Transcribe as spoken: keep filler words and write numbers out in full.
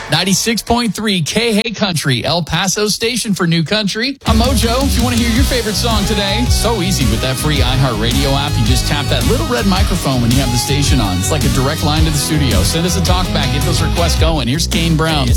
ninety-six point three K H A Country, El Paso station for New Country. I'm Mojo. If you want to hear your favorite song today, so easy with that free iHeartRadio app. You just tap that little red microphone when you have the station on. It's like a direct line to the studio. Send us a talk back. Get those requests going. Here's Kane Brown.